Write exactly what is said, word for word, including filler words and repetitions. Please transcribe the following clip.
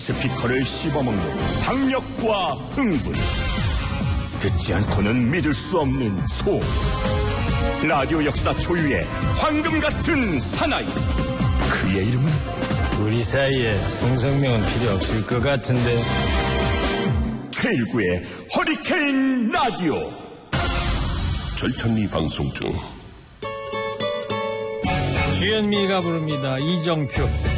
스피커를 씹어먹는 박력과 흥분, 듣지 않고는 믿을 수 없는 소음, 라디오 역사 초유의 황금 같은 사나이. 그의 이름은 우리 사이에 동성명은 필요 없을 것 같은데. 최일구의 허리케인 라디오. 절찬리 방송 중. 주현미가 부릅니다. 이정표.